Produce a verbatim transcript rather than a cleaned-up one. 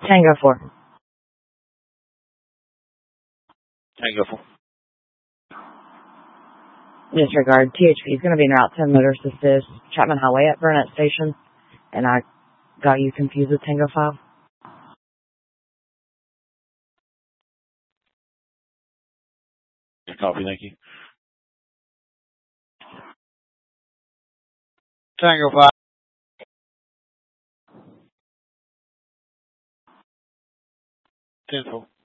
Tango four. Tango four. Disregard. T H P is going to be in Route ten Motorist Assist, Chapman Highway at Burnett Station. And I got you confused with Tango five. Copy, thank you. Tango five. ten four.